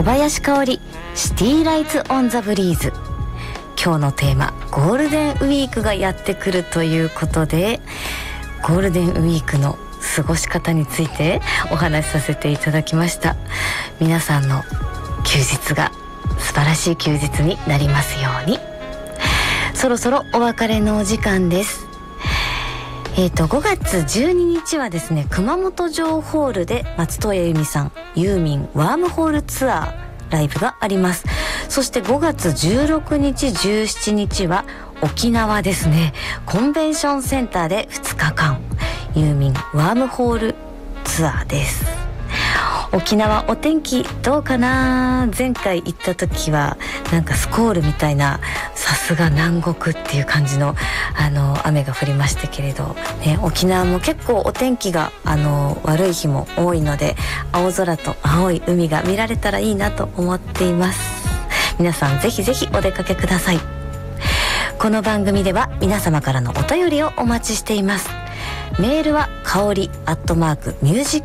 小林香織シティライツオンザブリーズ。今日のテーマゴールデンウィークがやってくるということで、ゴールデンウィークの過ごし方についてお話しさせていただきました。皆さんの休日が素晴らしい休日になりますように。そろそろお別れのお時間です。5月12日はですね、熊本城ホールで松任谷由実さんユーミンワームホールツアーライブがあります。そして5月16日17日は沖縄ですね、コンベンションセンターで2日間ユーミンワームホールツアーです。沖縄お天気どうかな。前回行った時はなんかスコールみたいな、さすが南国っていう感じの雨が降りましたけれど、ね、沖縄も結構お天気が悪い日も多いので、青空と青い海が見られたらいいなと思っています。皆さんぜひぜひお出かけください。この番組では皆様からのお便りをお待ちしています。メールは香り@music